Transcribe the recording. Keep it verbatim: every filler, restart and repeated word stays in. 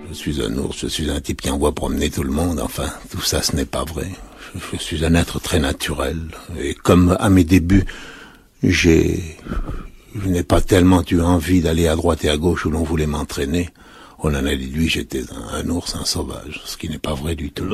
je suis un ours, je suis un type qui envoie promener tout le monde, enfin, tout ça ce n'est pas vrai. Je, je suis un être très naturel, et comme à mes débuts, j'ai, je n'ai pas tellement eu envie d'aller à droite et à gauche où l'on voulait m'entraîner, on en a déduit, j'étais un, un ours, un sauvage, ce qui n'est pas vrai du tout.